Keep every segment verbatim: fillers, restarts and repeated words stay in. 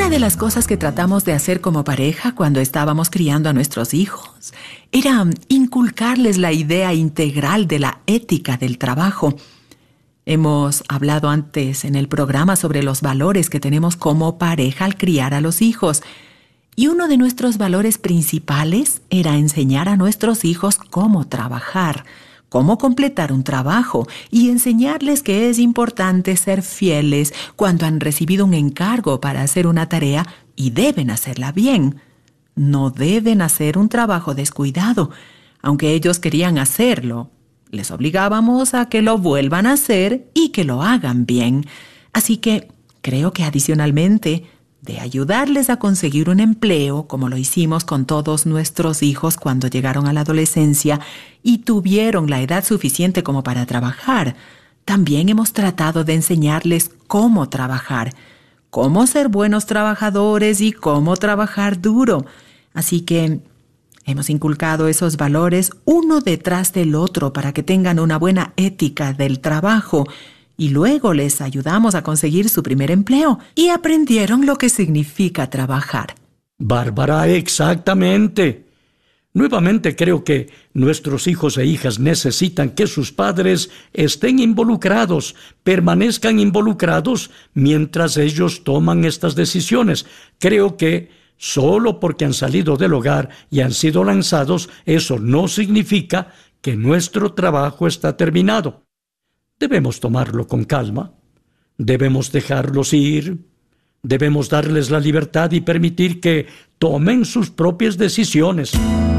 Una de las cosas que tratamos de hacer como pareja cuando estábamos criando a nuestros hijos era inculcarles la idea integral de la ética del trabajo. Hemos hablado antes en el programa sobre los valores que tenemos como pareja al criar a los hijos. Y uno de nuestros valores principales era enseñar a nuestros hijos cómo trabajar, cómo completar un trabajo y enseñarles que es importante ser fieles cuando han recibido un encargo para hacer una tarea y deben hacerla bien. No deben hacer un trabajo descuidado, aunque ellos querían hacerlo. Les obligábamos a que lo vuelvan a hacer y que lo hagan bien. Así que creo que adicionalmente de ayudarles a conseguir un empleo, como lo hicimos con todos nuestros hijos cuando llegaron a la adolescencia y tuvieron la edad suficiente como para trabajar, también hemos tratado de enseñarles cómo trabajar, cómo ser buenos trabajadores y cómo trabajar duro. Así que hemos inculcado esos valores uno detrás del otro para que tengan una buena ética del trabajo y luego les ayudamos a conseguir su primer empleo y aprendieron lo que significa trabajar. Bárbara, exactamente. Nuevamente creo que nuestros hijos e hijas necesitan que sus padres estén involucrados, permanezcan involucrados mientras ellos toman estas decisiones. Creo que solo porque han salido del hogar y han sido lanzados, eso no significa que nuestro trabajo está terminado. Debemos tomarlo con calma, debemos dejarlos ir, debemos darles la libertad y permitir que tomen sus propias decisiones.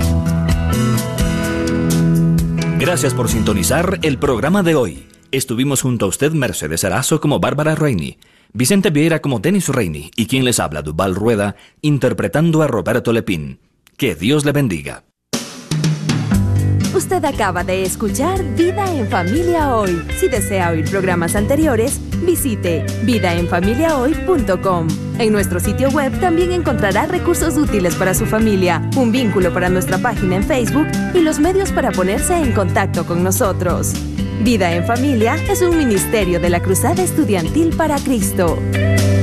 Gracias por sintonizar el programa de hoy. Estuvimos junto a usted Mercedes Arazo como Bárbara Rainey, Vicente Vieira como Denis Rainey y quien les habla, Duval Rueda, interpretando a Roberto Lepín. Que Dios le bendiga. Usted acaba de escuchar Vida en Familia Hoy. Si desea oír programas anteriores, visite vida en familia hoy punto com. En nuestro sitio web también encontrará recursos útiles para su familia, un vínculo para nuestra página en Facebook y los medios para ponerse en contacto con nosotros. Vida en Familia es un ministerio de la Cruzada Estudiantil para Cristo.